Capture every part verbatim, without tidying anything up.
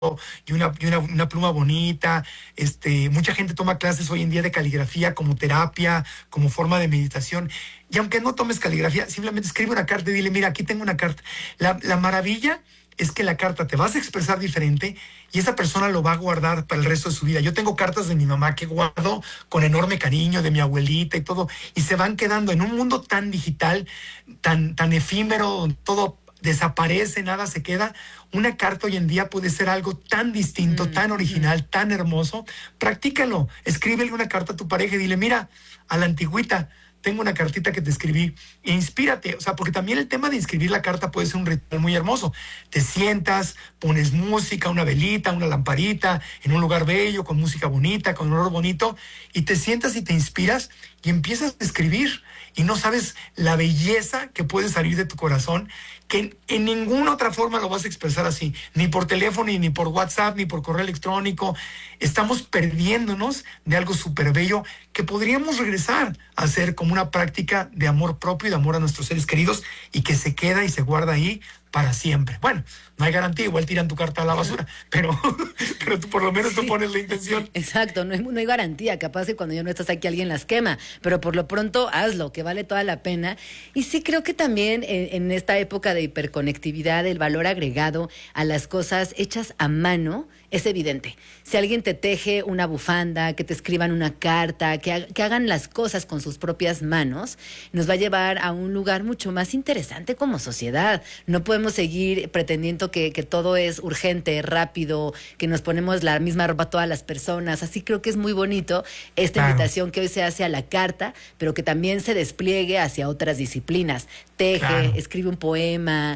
y una, y una, una pluma bonita. Este, mucha gente toma clases hoy en día de caligrafía como terapia, como forma de meditación. Y aunque no tomes caligrafía, simplemente escribe una carta y dile, mira, aquí tengo una carta. La, la maravilla es que la carta te vas a expresar diferente y esa persona lo va a guardar para el resto de su vida. Yo tengo cartas de mi mamá que guardo con enorme cariño, de mi abuelita y todo, y se van quedando en un mundo tan digital, tan, tan efímero, todo desaparece, nada se queda. Una carta hoy en día puede ser algo tan distinto, Mm, tan ujú. original, tan hermoso. Practícalo, escríbele una carta a tu pareja y dile, mira, a la antigüita, tengo una cartita que te escribí, e inspírate, o sea, porque también el tema de escribir la carta puede ser un ritual muy hermoso. Te sientas, pones música, una velita, una lamparita, en un lugar bello, con música bonita, con olor bonito, y te sientas y te inspiras y empiezas a escribir, y no sabes la belleza que puede salir de tu corazón, que en, en ninguna otra forma lo vas a expresar así, ni por teléfono, ni, ni por WhatsApp, ni por correo electrónico. Estamos perdiéndonos de algo súper bello que podríamos regresar a hacer como una práctica de amor propio y de amor a nuestros seres queridos y que se queda y se guarda ahí para siempre. Bueno, no hay garantía, igual tiran tu carta a la basura, pero, pero tú por lo menos tú Sí, pones la intención. exacto, no hay, no hay garantía, capaz que cuando ya no estás aquí alguien las quema, pero por lo pronto hazlo, que vale toda la pena. Y sí creo que también en, en esta época de hiperconectividad el valor agregado a las cosas hechas a mano es evidente. Si alguien te teje una bufanda, que te escriban una carta, que, ha- que hagan las cosas con sus propias manos, nos va a llevar a un lugar mucho más interesante como sociedad. No podemos seguir pretendiendo que, que todo es urgente, rápido, que nos ponemos la misma ropa todas las personas. Así creo que es muy bonito esta Claro, invitación que hoy se hace a la carta, pero que también se despliegue hacia otras disciplinas. Teje, claro, escribe un poema,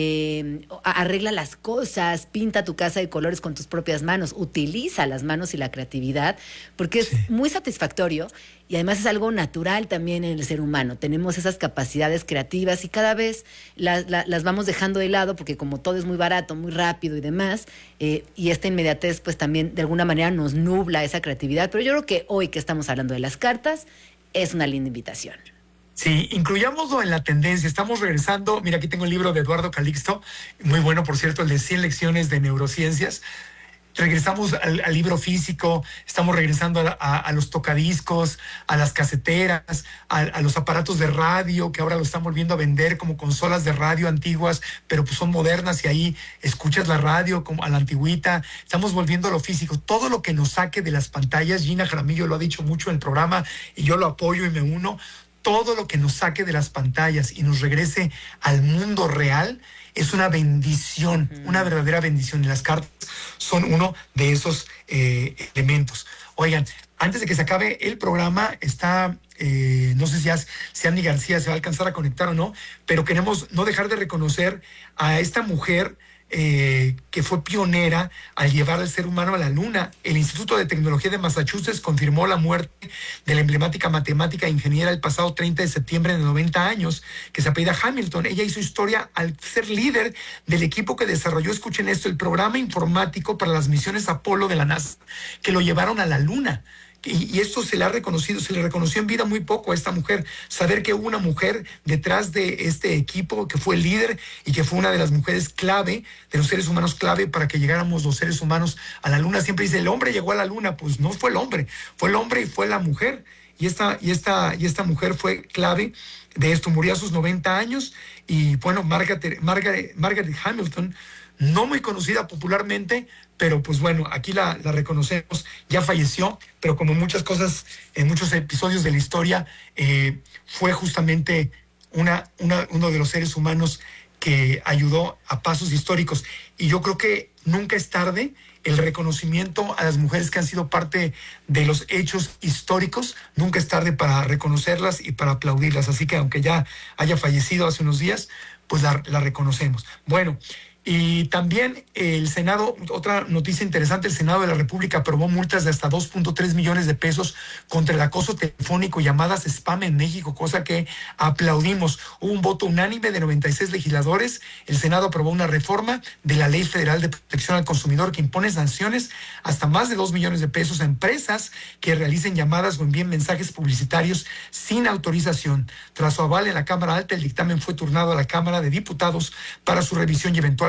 eh, arregla las cosas, pinta tu casa de colores con tus propias manos, utiliza las manos y la creatividad, porque sí. es muy satisfactorio y además es algo natural también en el ser humano. Tenemos esas capacidades creativas y cada vez la- la- las vamos dejando de lado porque como todo es muy barato, muy rápido y demás, eh, y esta inmediatez pues también de alguna manera nos nubla esa creatividad. Pero yo creo que hoy que estamos hablando de las cartas, es una linda invitación. Sí, incluyámoslo en la tendencia. Estamos regresando. Mira, aquí tengo el libro de Eduardo Calixto, muy bueno, por cierto, el de cien lecciones de neurociencias. Regresamos al, al libro físico, estamos regresando a, a- a los tocadiscos, a las caseteras, a, a los aparatos de radio, que ahora lo están volviendo a vender como consolas de radio antiguas, pero pues son modernas y ahí escuchas la radio como a la antigüita. Estamos volviendo a lo físico. Todo lo que nos saque de las pantallas, Gina Jaramillo lo ha dicho mucho en el programa y yo lo apoyo y me uno, todo lo que nos saque de las pantallas y nos regrese al mundo real es una bendición, una Ujú. verdadera bendición. Y las cartas son uno de esos eh, elementos. Oigan, antes de que se acabe el programa, está, eh, no sé si, has- si Andy García se va a alcanzar a conectar o no, pero queremos no dejar de reconocer a esta mujer eh, que fue pionera al llevar al ser humano a la luna. El Instituto de Tecnología de Massachusetts confirmó la muerte de la emblemática matemática e ingeniera el pasado treinta de septiembre de noventa años, que se apellida Hamilton. Ella hizo historia al ser líder del equipo que desarrolló, escuchen esto, el programa informático para las misiones Apolo de la NASA, que lo llevaron a la luna. Y, y esto se le ha reconocido, se le reconoció en vida muy poco a esta mujer. Saber que hubo una mujer detrás de este equipo que fue el líder y que fue una de las mujeres clave, de los seres humanos clave para que llegáramos los seres humanos a la luna. Siempre dice, el hombre llegó a la luna. Pues no fue el hombre, fue el hombre y fue la mujer. Y esta, y esta, y esta mujer fue clave de esto. Murió a sus noventa años y bueno, Margaret, Margaret, Margaret Hamilton, no muy conocida popularmente, pero pues bueno, aquí la, la reconocemos, ya falleció, pero como muchas cosas en muchos episodios de la historia, eh, fue justamente una, una, uno de los seres humanos que ayudó a pasos históricos. Y yo creo que nunca es tarde el reconocimiento a las mujeres que han sido parte de los hechos históricos, nunca es tarde para reconocerlas y para aplaudirlas. Así que aunque ya haya fallecido hace unos días, pues la, la reconocemos. Bueno, y también el Senado, otra noticia interesante, el Senado de la República aprobó multas de hasta dos punto tres millones de pesos contra el acoso telefónico y llamadas spam en México, cosa que aplaudimos. Hubo un voto unánime de noventa y seis legisladores. El Senado aprobó una reforma de la Ley Federal de Protección al Consumidor que impone sanciones hasta más de dos millones de pesos a empresas que realicen llamadas o envíen mensajes publicitarios sin autorización. Tras su aval en la Cámara Alta, el dictamen fue turnado a la Cámara de Diputados para su revisión y eventual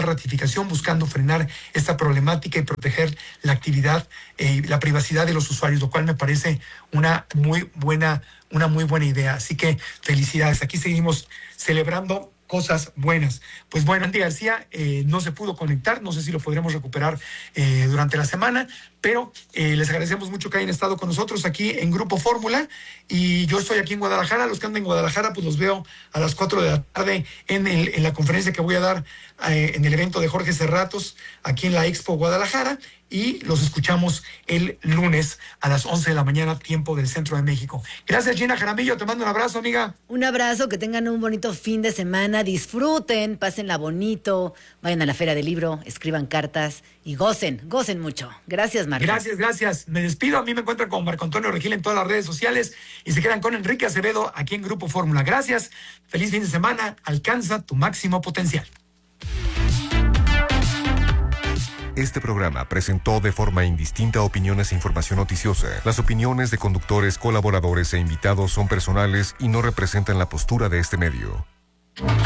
ratificación buscando frenar esta problemática y proteger la actividad y eh, la privacidad de los usuarios, lo cual me parece una muy buena, una muy buena idea. Así que felicidades. Aquí seguimos celebrando cosas buenas. Pues bueno, Andy García eh, no se pudo conectar, no sé si lo podremos recuperar eh, durante la semana, pero eh, les agradecemos mucho que hayan estado con nosotros aquí en Grupo Fórmula, y yo estoy aquí en Guadalajara. Los que andan en Guadalajara, pues los veo a las cuatro de la tarde en, el, en la conferencia que voy a dar eh, en el evento de Jorge Cerratos, aquí en la Expo Guadalajara, y los escuchamos el lunes a las once de la mañana, tiempo del Centro de México. Gracias, Gina Jaramillo, te mando un abrazo, amiga. Un abrazo, que tengan un bonito fin de semana, disfruten, pásenla bonito, vayan a la Feria del Libro, escriban cartas y gocen, gocen mucho. Gracias, Marco. Gracias, gracias. Me despido. A mí me encuentran con Marco Antonio Regil en todas las redes sociales y se quedan con Enrique Acevedo aquí en Grupo Fórmula. Gracias. Feliz fin de semana. Alcanza tu máximo potencial. Este programa presentó de forma indistinta opiniones e información noticiosa. Las opiniones de conductores, colaboradores e invitados son personales y no representan la postura de este medio.